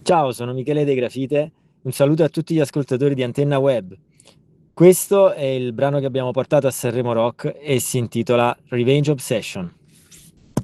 Ciao, sono Michele De Grafite. Un saluto a tutti gli ascoltatori di Antenna Web. Questo è il brano che abbiamo portato a Sanremo Rock e si intitola Revenge Obsession.